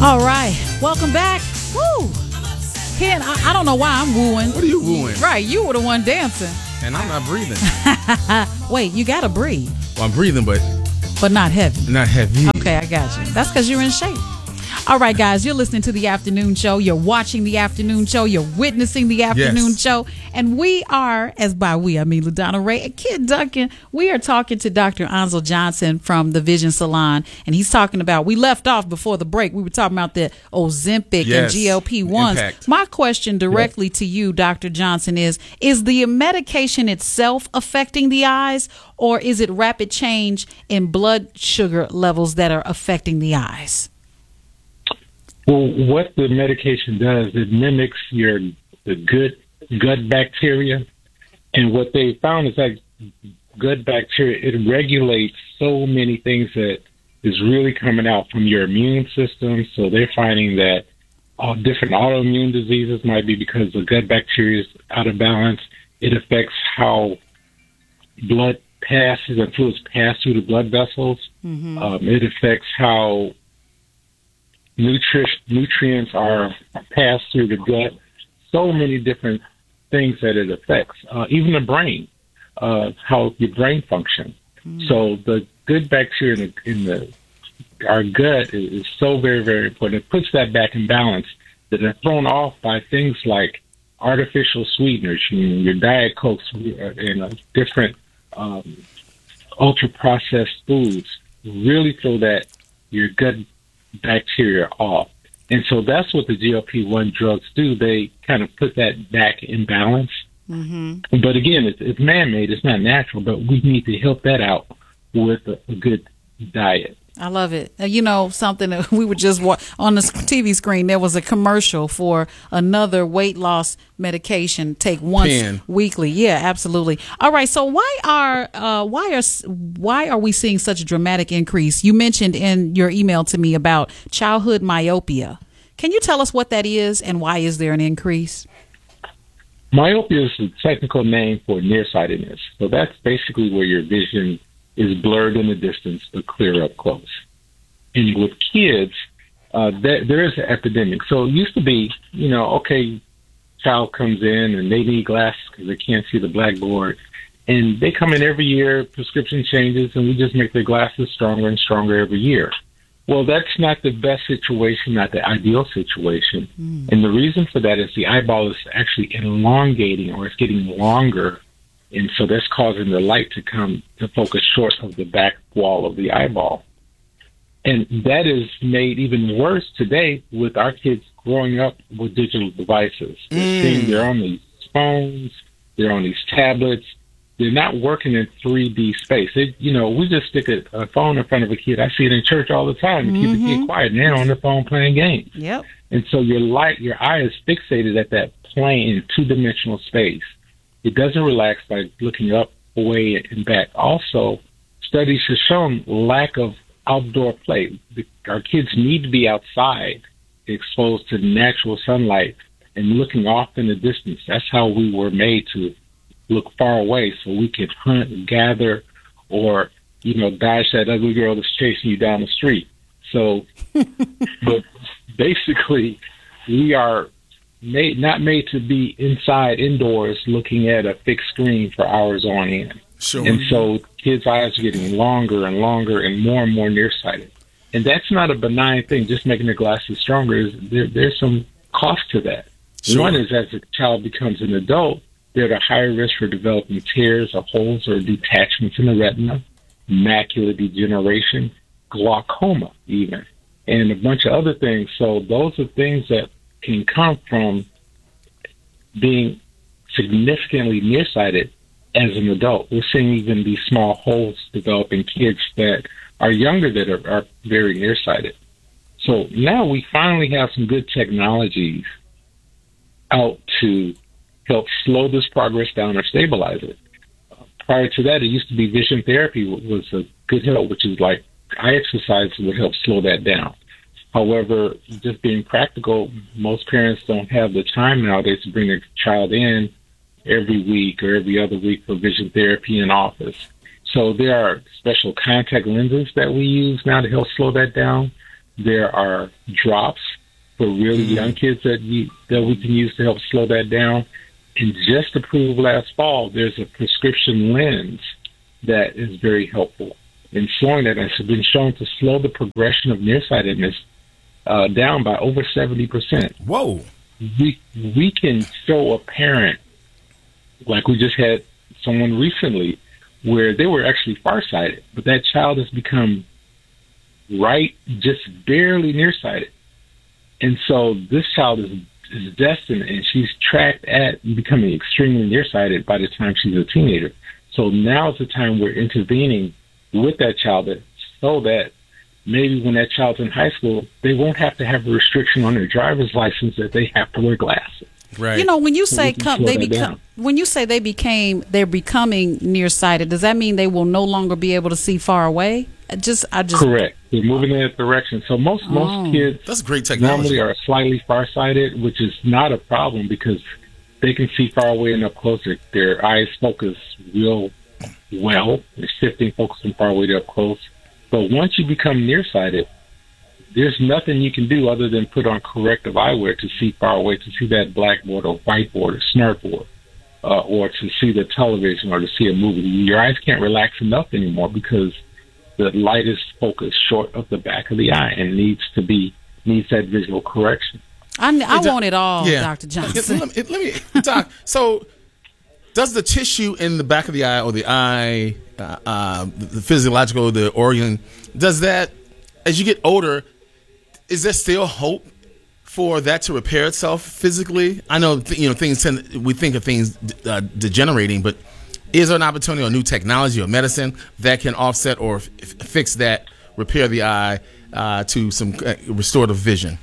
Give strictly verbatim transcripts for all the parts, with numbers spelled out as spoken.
All right, welcome back. Woo! Ken, I, I don't know why I'm wooing. What are you wooing? Right, you were the one dancing. And I'm not breathing. Wait, you gotta breathe. Well, I'm breathing, but but not heavy. Not heavy. Okay, I got you. That's because you're in shape. All right, guys, you're listening to The Afternoon Show. You're watching The Afternoon Show. You're witnessing The Afternoon Yes. Show. And we are, as by we, I mean LaDonna Ray and Kid Duncan, we are talking to Doctor Ansel Johnson from the Vision Salon. And he's talking about, we left off before the break. We were talking about the Ozempic Yes. and G L P ones. Impact. My question directly to you, Doctor Johnson, is, is the medication itself affecting the eyes, or is it rapid change in blood sugar levels that are affecting the eyes? Well, what the medication does, it mimics your the good gut bacteria, and what they found is that gut bacteria, it regulates so many things that is really coming out from your immune system. So they're finding that all different autoimmune diseases might be because the gut bacteria is out of balance. It affects how blood passes and fluids pass through the blood vessels. Mm-hmm. Um, it affects how Nutri- nutrients are passed through the gut. So many different things that it affects. Uh, even the brain, uh, how your brain functions. Mm. So the good bacteria in, the, in the our gut is, is so very, very important. It puts that back in balance. That are thrown off by things like artificial sweeteners, you know, your Diet Cokes and uh, different um, ultra-processed foods. Really throw that your gut bacteria off. And so that's what the G L P one drugs do. They kind of put that back in balance. Mm-hmm. But again, it's, it's man-made. It's not natural, but we need to help that out with a, a good diet. I love it. Uh, You know, something that we were just wa- on the T V screen, there was a commercial for another weight loss medication, take once Pen. weekly. Yeah, absolutely. All right. So why are uh, why are s- why are we seeing such a dramatic increase? You mentioned in your email to me about childhood myopia. Can you tell us what that is and why is there an increase? Myopia is the technical name for nearsightedness. So that's basically where your vision is blurred in the distance but clear up close. And with kids, uh, there, there is an epidemic. So it used to be, you know, okay, child comes in and they need glasses because they can't see the blackboard. And they come in every year, prescription changes, and we just make their glasses stronger and stronger every year. Well, that's not the best situation, not the ideal situation. Mm. And the reason for that is the eyeball is actually elongating, or it's getting longer. And so that's causing the light to come to focus short of the back wall of the eyeball. And that is made even worse today with our kids growing up with digital devices. They're, Mm. seeing, they're on these phones, they're on these tablets. They're not working in three D space. They, you know, we just stick a, a phone in front of a kid. I see it in church all the time. And Mm-hmm. keep the kid quiet, and they're on the phone playing games. Yep. And so your light, your eye is fixated at that plane, two-dimensional space. It doesn't relax by looking up, away, and back. Also, studies have shown lack of outdoor play. The, our kids need to be outside, exposed to natural sunlight, and looking off in the distance. That's how we were made to look far away so we could hunt and gather, or, you know, dodge that ugly girl that's chasing you down the street. So, but basically, we are made not made to be inside, indoors, looking at a fixed screen for hours on end. Sure. And so kids' eyes are getting longer and longer and more and more nearsighted. And that's not a benign thing, just making the glasses stronger. There, there's some cost to that. Sure. One is as a child becomes an adult, they're at a higher risk for developing tears or holes or detachments in the retina, macular degeneration, glaucoma even, and a bunch of other things. So those are things that can come from being significantly nearsighted as an adult. We're seeing even these small holes developing kids that are younger that are, are very nearsighted. So now we finally have some good technologies out to help slow this progress down or stabilize it. Uh, prior to that, it used to be vision therapy was a good help, which is like eye exercise would help slow that down. However, just being practical, most parents don't have the time nowadays to bring their child in every week or every other week for vision therapy in office. So there are special contact lenses that we use now to help slow that down. There are drops for really Mm-hmm. young kids that you, that we can use to help slow that down. And just approved last fall, there's a prescription lens that is very helpful in slowing that. And it's been shown to slow the progression of nearsightedness uh, down by over seventy percent. Whoa. We, we can show a parent, like we just had someone recently, where they were actually farsighted, but that child has become right, just barely nearsighted. And so this child is, is destined, and she's tracked at becoming extremely nearsighted by the time she's a teenager. So now is the time we're intervening with that child that, so that maybe when that child's in high school, they won't have to have a restriction on their driver's license that they have to wear glasses. Right. You know, when you So say we can come, slow they that become. down. When you say they became, they're becoming nearsighted. Does that mean they will no longer be able to see far away? I Just, I just. Correct. They're moving in that direction. So most Oh. most kids That's great technology. normally are slightly farsighted, which is not a problem because they can see far away and up close. Their, their eyes focus real well. They're shifting focus from far away to up close. But once you become nearsighted, there's nothing you can do other than put on corrective eyewear to see far away, to see that blackboard or whiteboard or smartboard, uh, or to see the television or to see a movie. Your eyes can't relax enough anymore because the light is focused short of the back of the eye and needs to be needs that visual correction. I, I Hey, Doc- want it all, yeah. Doctor Johnson. Let me, let me Doc. So, does the tissue in the back of the eye or the eye, uh, uh, the physiological, the organ, does that, as you get older, is there still hope for that to repair itself physically? I know, th- you know, things tend, we think of things uh, degenerating, but is there an opportunity or new technology or medicine that can offset or f- fix that, repair the eye uh, to some uh, restorative vision?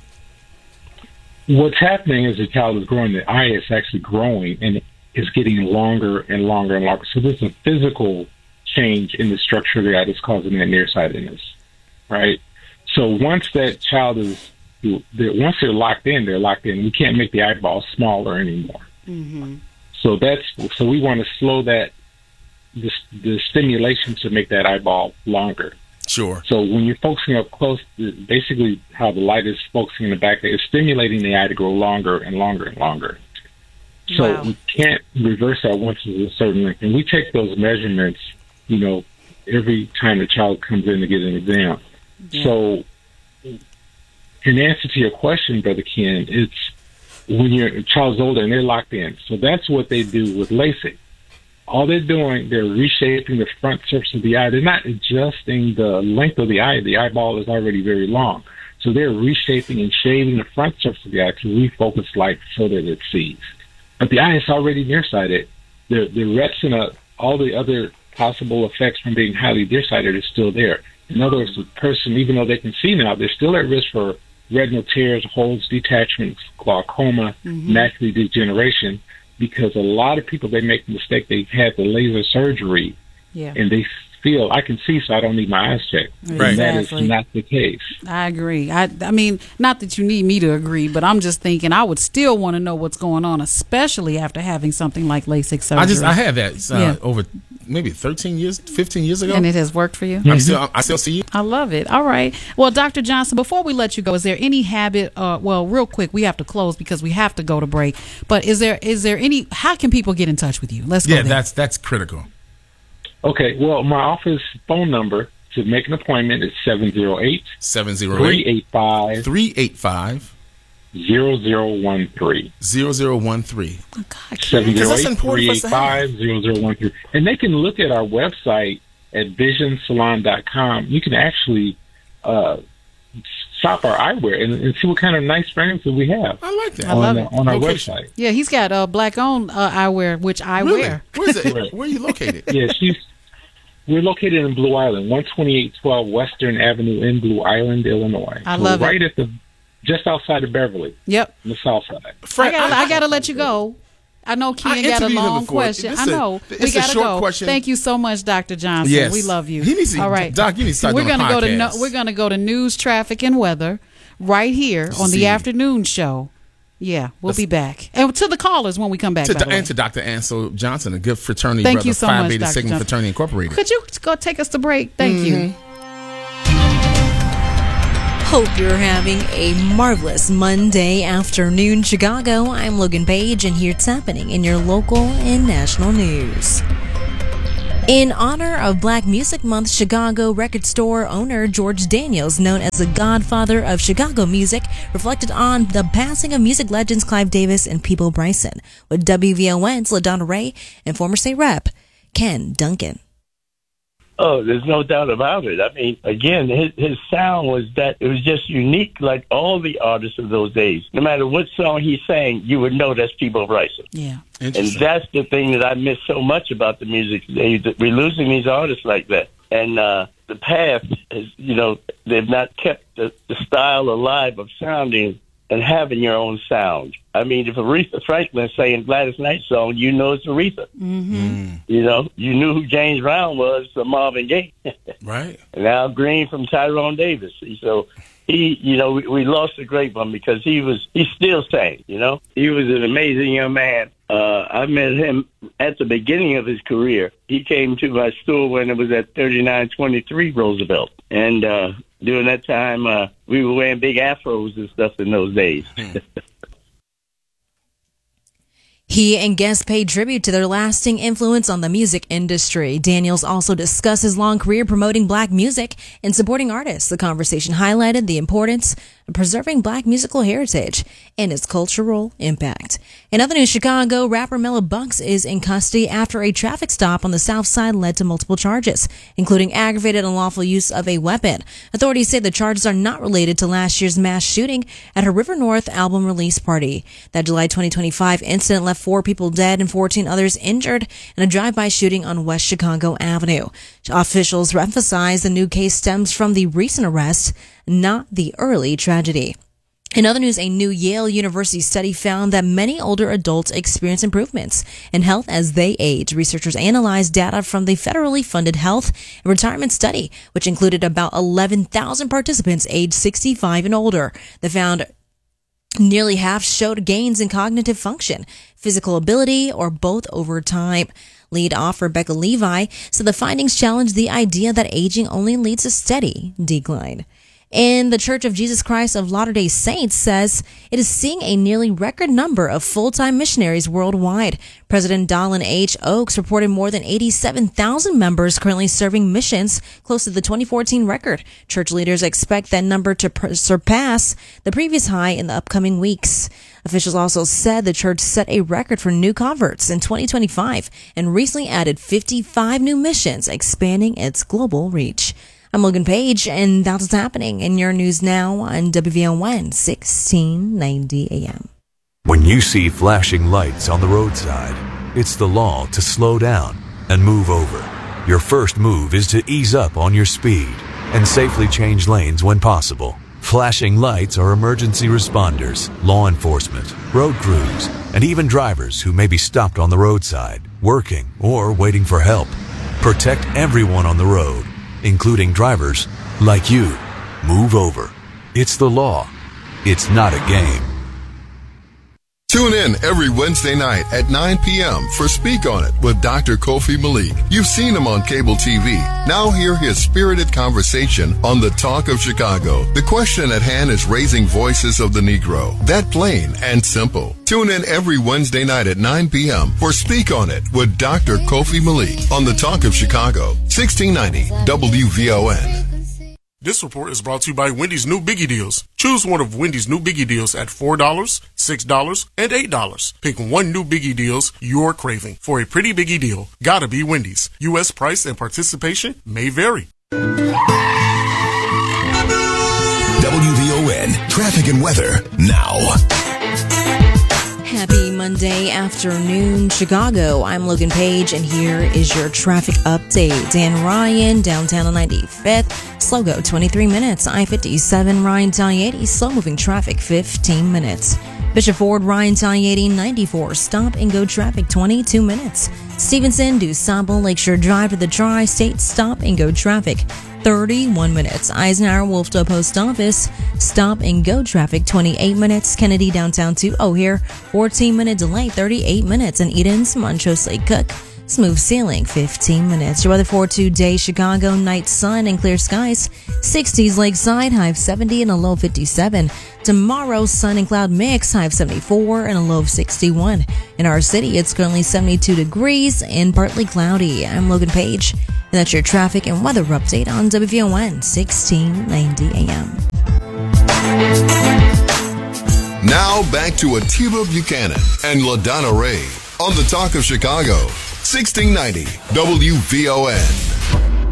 What's happening is the child is growing, the eye is actually growing and is getting longer and longer and longer. So there's a physical change in the structure of the eye that's causing that nearsightedness, right? So once that child is, they're, once they're locked in, they're locked in. We can't make the eyeball smaller anymore. Mm-hmm. So that's so we want to slow that the, the stimulation to make that eyeball longer. Sure. So when you're focusing up close, basically how the light is focusing in the back, it's stimulating the eye to grow longer and longer and longer. So Wow. we can't reverse that once it's a certain length. And we take those measurements, you know, every time the child comes in to get an exam. Yeah. So in answer to your question, Brother Ken, it's when your child's older and they're locked in. So that's what they do with LASIK. All they're doing, they're reshaping the front surface of the eye. They're not adjusting the length of the eye. The eyeball is already very long. So they're reshaping and shaving the front surface of the eye to refocus light so that it sees. But the eye is already nearsighted. The, the retina, all the other possible effects from being highly nearsighted is still there. In other words, the person, even though they can see now, they're still at risk for retinal tears, holes, detachments, glaucoma, Mm-hmm. macular degeneration, because a lot of people, they make the mistake, they've had the laser surgery Yeah. and they feel, I can see, so I don't need my eyes checked. Right. And that Exactly. is not the case. I agree. I, I mean, not that you need me to agree, but I'm just thinking I would still want to know what's going on, especially after having something like LASIK surgery. I just I had that uh, Yeah. over maybe thirteen years, fifteen years ago. and it has worked for you. I'm still I still see you. I love it. All right. Well, Doctor Johnson, before we let you go, is there any habit? Uh, well, real quick, we have to close because we have to go to break. But is there is there any? How can people get in touch with you? Let's go Yeah, there. that's that's critical. Okay, well, my office phone number to make an appointment is seven zero eight, seven zero three eight, eight five, three eight five, zero zero one three. zero zero one three. Oh, God, seven zero that's eight, important three for eight us to five, zero zero one three. And they can look at our website at vision salon dot com. You can actually uh, shop our eyewear and, and see what kind of nice frames that we have I like that. I love on, it. on our Location. website. Yeah, he's got uh, black-owned uh, eyewear, which I Really? wear. Where's it? Where are you located? Yeah, she's. We're located in Blue Island, one twenty-eight twelve Western Avenue in Blue Island, Illinois. I So love it. right at the, just outside of Beverly, Yep. on the south side. Fred, I gotta, I gotta let you go. I know Ken I got a interviewed him long before. question. This I is a- know. it's we a gotta short go. question. Thank you so much, Doctor Johnson. Yes. We love you. He needs to- All right, Doc, you need to start we're doing a gonna go to no, podcast. we're gonna go to news, traffic, and weather right here on See. the afternoon show. Yeah, we'll Let's- be back. And to the callers when we come back. To, by the way. and to Doctor Ansel Johnson, a good fraternity Thank brother, you so Phi much, Beta Doctor Sigma Johnson. Fraternity Incorporated. Could you go take us to break? Thank you. Hope you're having a marvelous Monday afternoon, Chicago. I'm Logan Page, and here's what's happening in your local and national news. In honor of Black Music Month, Chicago record store owner George Daniels, known as the godfather of Chicago music, reflected on the passing of music legends Clive Davis and Peabo Bryson, with W V O N's LaDonna Ray and former state rep Ken Duncan. Oh, there's no doubt about it. I mean, again, his, his sound was that it was just unique, like all the artists of those days. No matter what song he sang, you would know that's Peabo Bryson. Yeah. And that's the thing that I miss so much about the music today, that we're losing these artists like that. And uh, the past, is, you know, they've not kept the, the style alive of sounding and having your own sound. I mean, if Aretha Franklin sang Gladys Knight song, you know it's Aretha. Mm-hmm. Mm. You know, you knew who James Brown was from Marvin Gaye. Right. And Al Green from Tyrone Davis. So he, you know, we, we lost a great one because he was, he still sang, you know. He was an amazing young man. Uh, I met him at the beginning of his career. He came to my store when it was at thirty-nine twenty-three Roosevelt. And uh, during that time, uh, we were wearing big afros and stuff in those days. He and guests paid tribute to their lasting influence on the music industry. Daniels also discussed his long career promoting black music and supporting artists. The conversation highlighted the importance of preserving black musical heritage and its cultural impact. In other news, Chicago rapper Mella Bucks is in custody after a traffic stop on the south side led to multiple charges, including aggravated unlawful use of a weapon. Authorities say the charges are not related to last year's mass shooting at her River North album release party. That July twenty twenty-five incident left four people dead and fourteen others injured in a drive-by shooting on West Chicago Avenue. Officials emphasize the new case stems from the recent arrest, not the early tragedy. In other news, a new Yale University study found that many older adults experience improvements in health as they age. Researchers analyzed data from the federally funded health and retirement study, which included about eleven thousand participants aged sixty-five and older. They found nearly half showed gains in cognitive function, physical ability, or both over time. Lead author Rebecca Levi said the findings challenge the idea that aging only leads to steady decline. And the Church of Jesus Christ of Latter-day Saints says it is seeing a nearly record number of full-time missionaries worldwide. President Donald H. Oaks reported more than eighty-seven thousand members currently serving missions, close to the twenty fourteen record. Church leaders expect that number to pr- surpass the previous high in the upcoming weeks. Officials also said the church set a record for new converts in twenty twenty-five and recently added fifty-five new missions, expanding its global reach. I'm Logan Page, and that's what's happening in your news now on W V O N sixteen ninety A M. When you see flashing lights on the roadside, it's the law to slow down and move over. Your first move is to ease up on your speed and safely change lanes when possible. Flashing lights are emergency responders, law enforcement, road crews, and even drivers who may be stopped on the roadside, working or waiting for help. Protect everyone on the road, including drivers like you. Move over. It's the law. It's not a game. Tune in every Wednesday night at nine p.m. for Speak On It with Doctor Kofi Malik. You've seen him on cable T V. Now hear his spirited conversation on the Talk of Chicago. The question at hand is raising voices of the Negro. That plain and simple. Tune in every Wednesday night at nine p.m. for Speak On It with Doctor Kofi Malik on the Talk of Chicago, sixteen ninety W V O N. This report is brought to you by Wendy's new Biggie Deals. Choose one of Wendy's new Biggie Deals at four dollars, six dollars, and eight dollars. Pick one new Biggie Deals you're craving. For a pretty Biggie deal, gotta be Wendy's. U S price and participation may vary. W V O N Traffic and Weather now. Happy Monday afternoon, Chicago. I'm Logan Page, and here is your traffic update. Dan Ryan, downtown on ninety-fifth, slow go twenty-three minutes. I fifty-seven, Ryan Talieti, slow moving traffic fifteen minutes. Bishop Ford, Ryan Talieti, ninety-four, stop and go traffic twenty-two minutes. Stevenson, DuSable, Lakeshore Drive to the Tri-State, stop and go traffic thirty-one minutes. Eisenhower, Wolfdale Post Office, stop and go traffic twenty-eight minutes. Kennedy, downtown to O'Hare, fourteen minute delay, thirty-eight minutes. And Edens, Montrose Lake Cook, Smooth sailing, fifteen minutes. Your weather for today, Chicago, night sun and clear skies. sixties lakeside, high of seventy and a low of fifty-seven. Tomorrow, sun and cloud mix, high of seventy-four and a low of sixty-one. In our city, it's currently seventy-two degrees and partly cloudy. I'm Logan Page, and that's your traffic and weather update on W V O N sixteen ninety A M. Now back to Atiba Buchanan and LaDonna Ray on the Talk of Chicago, sixteen ninety W V O N.